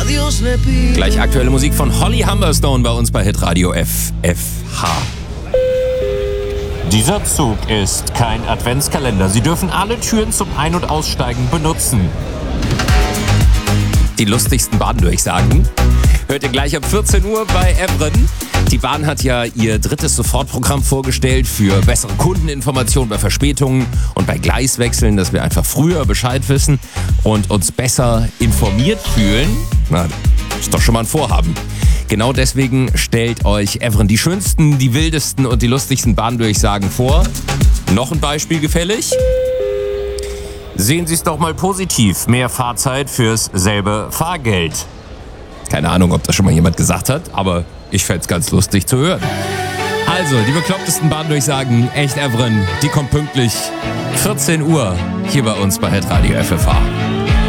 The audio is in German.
Gleich aktuelle Musik von Holly Humberstone bei uns bei Hitradio FFH. Dieser Zug ist kein Adventskalender. Sie dürfen alle Türen zum Ein- und Aussteigen benutzen. Die lustigsten Bahndurchsagen hört ihr gleich ab 14 Uhr bei Evren. Die Bahn hat ja ihr drittes Sofortprogramm vorgestellt für bessere Kundeninformationen bei Verspätungen und bei Gleiswechseln, dass wir einfach früher Bescheid wissen und uns besser informiert fühlen. Na, ist doch schon mal ein Vorhaben. Genau deswegen stellt euch Evren die schönsten, die wildesten und die lustigsten Bahndurchsagen vor. Noch ein Beispiel gefällig? Sehen Sie es doch mal positiv. Mehr Fahrzeit fürs selbe Fahrgeld. Keine Ahnung, ob das schon mal jemand gesagt hat, aber ich fänd's ganz lustig zu hören. Also, die beklopptesten Bahndurchsagen, echt Evren, die kommt pünktlich 14 Uhr hier bei uns bei Hitradio FFH.